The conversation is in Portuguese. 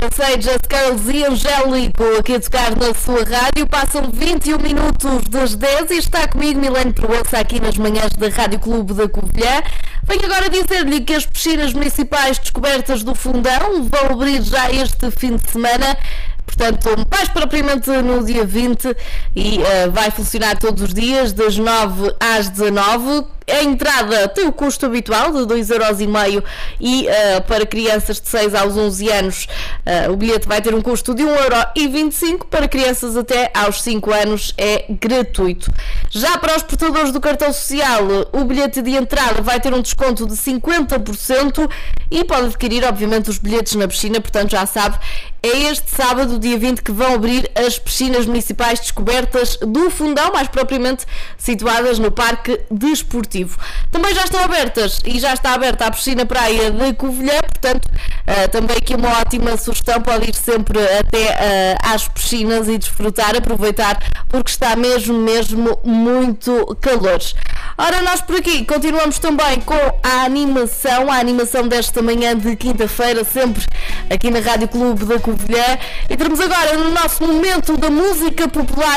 Seja Girls e Angélico aqui a tocar na sua rádio. Passam 21 minutos das 10 e está comigo Milene Proença aqui nas manhãs da Rádio Clube da Covilhã. Venho agora dizer-lhe que as piscinas municipais descobertas do Fundão vão abrir já este fim de semana. Portanto, mais propriamente no dia 20 e vai funcionar todos os dias, das 9 às 19. A entrada tem o custo habitual de 2,5€ e para crianças de 6 aos 11 anos o bilhete vai ter um custo de 1,25€, para crianças até aos 5 anos é gratuito. Já para os portadores do cartão social, o bilhete de entrada vai ter um desconto de 50% e pode adquirir, obviamente, os bilhetes na piscina, portanto já sabe, é este sábado, dia 20, que vão abrir as piscinas municipais descobertas do Fundão, mais propriamente situadas no Parque Desportivo. Também já estão abertas e já está aberta a piscina praia de Covilhã, portanto também aqui uma ótima sugestão, pode ir sempre até às piscinas e desfrutar, aproveitar, porque está mesmo muito calor. Ora, nós por aqui continuamos também com a animação desta manhã de quinta-feira, sempre aqui na Rádio Clube da Covilhã, e teremos agora no nosso momento da música popular